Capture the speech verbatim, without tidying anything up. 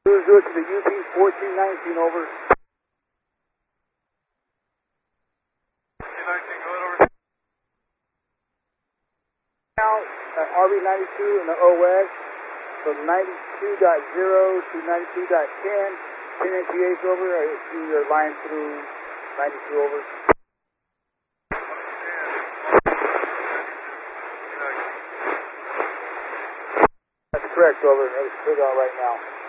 Cruise do it to the U P fourteen nineteen, over. nineteen, go ahead, over. Now, at R B ninety-two in the O S, from ninety-two point zero to ninety-two point ten, ten N G As over. I see your line through ninety-two, over. That's correct, over. It's clear out right now.